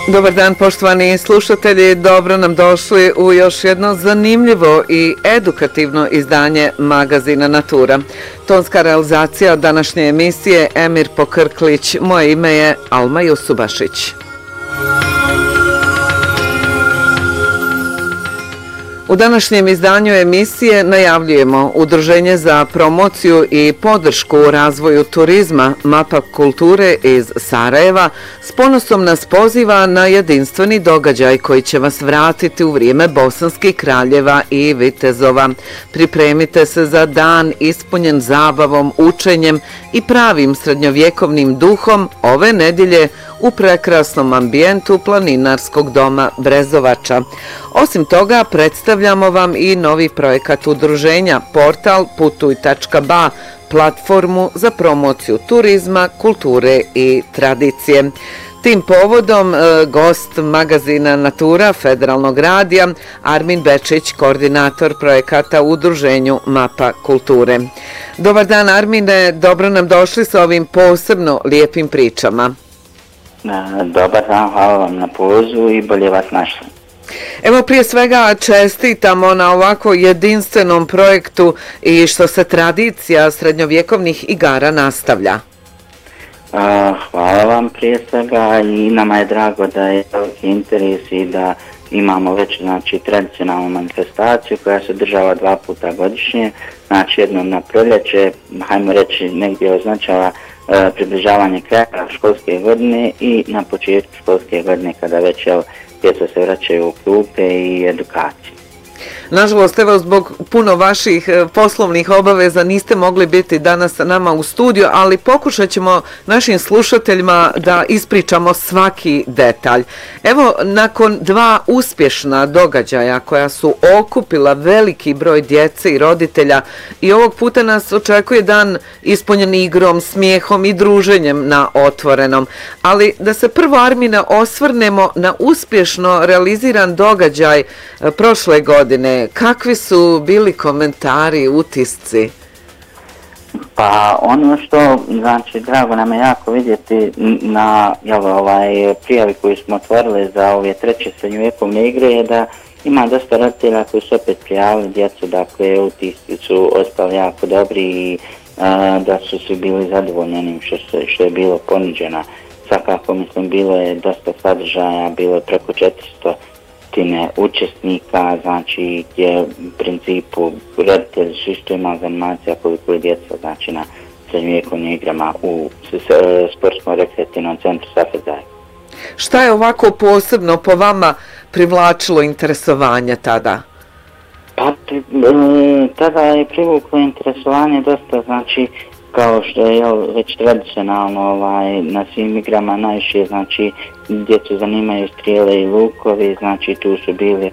Dobar dan poštovani slušatelji, dobro nam došli u još jedno zanimljivo i edukativno izdanje magazina Natura. Tonska realizacija današnje emisije Emir Pokrklić, moje ime je Alma Jusubašić. U današnjem izdanju emisije najavljujemo Udruženje za promociju i podršku u razvoju turizma Mapa kulture iz Sarajeva s ponosom nas poziva na jedinstveni događaj koji će vas vratiti u vrijeme bosanskih kraljeva i vitezova. Pripremite se za dan ispunjen zabavom, učenjem i pravim srednjovjekovnim duhom ove nedjelje u prekrasnom ambijentu planinarskog doma Brezovača. Osim toga, predstavljamo vam i novi projekat udruženja, portal putuj.ba, platformu za promociju turizma, kulture i tradicije. Tim povodom gost magazina Natura Federalnog radija Armin Bečić, koordinator projekata u udruženju Mapa kulture. Dobar dan Armine, dobro nam došli sa ovim posebno lijepim pričama. Dobar dan, hvala vam na pozivu i bolje vas našli. Evo prije svega čestitamo na ovako jedinstvenom projektu i što se tradicija srednjovjekovnih igara nastavlja. Hvala vam prije svega i nama je drago da je veliki interes i da imamo već tradicionalnu manifestaciju koja se održava 2 puta godišnje, jednom na proljeće, hajmo reći negdje označava približavanje kraja školske godine i na početku školske godine kada već djeca se vraćaju u klupe i edukaciju. Nažalost, evo zbog puno vaših poslovnih obaveza niste mogli biti danas sa nama u studiju, ali pokušat ćemo našim slušateljima da ispričamo svaki detalj. Evo, nakon 2 uspješna događaja koja su okupila veliki broj djece i roditelja i ovog puta nas očekuje dan ispunjen igrom, smijehom i druženjem na otvorenom. Ali da se prvo, Armine, osvrnemo na uspješno realiziran događaj prošle godine. Kakvi su bili komentari, utisci? Pa ono što, drago nam je jako vidjeti na prijavi koju smo otvorili za ove 3. srednjovjekovne igre je da ima dosta roditelja koji su opet prijavili djecu, dakle utisci su ostali jako dobri i da su svi bili zadovoljeni što je bilo ponuđeno. Svakako, mislim, bilo je dosta sadržaja, bilo je preko 400 učesnika, gdje u principu roditelji su isto imali animacija koliko je djeca na srednjovjekovnim igrama u sportskom rekreativnom centru Safezaj. Šta je ovako posebno po vama privlačilo interesovanje tada? Pa, tada je privuklo interesovanje dosta, kao što je već tradicionalno na svim igrama najviše, djecu zanimaju strijele i lukovi, tu su bili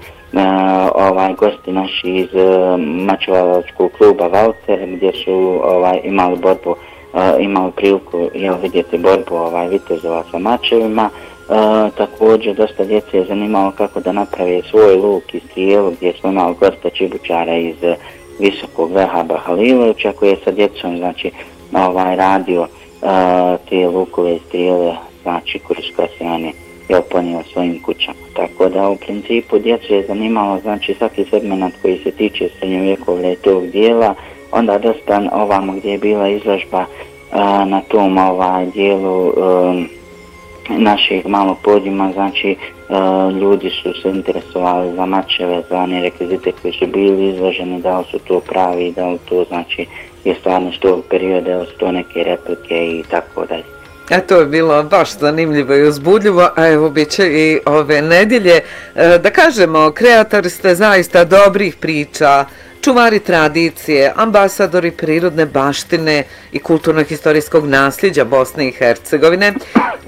gosti naši iz mačevalačkog kluba Valter, gdje su imali borbu, imali priliku vidjeti borbu vitezova sa mačevima. Također dosta djece je zanimalo kako da naprave svoj luk i strijelu, gdje smo imali gosta Čibučara iz Visokog Vehaba Halilovića koji je sa djecom radio te lukove i strijele koje se oni ponio svojim kućama. Tako da u principu djecu je zanimalo svaki segment koji se tiče srednjovjekovlja i tog dijela, onda dosta ovamo gdje je bila izložba na tom dijelu naših malog podijuma, ljudi su se interesovali za mačeve, za one rekvizite koji su bili izloženi, da li su to pravi, da li to je stvarno što tog perioda, da li su to neke replike i tako dalje. To je bilo baš zanimljivo i uzbudljivo, a evo bit će i ove nedjelje. Da kažemo, kreatori ste zaista dobrih priča, čuvari tradicije, ambasadori prirodne baštine i kulturno-historijskog nasljeđa Bosne i Hercegovine.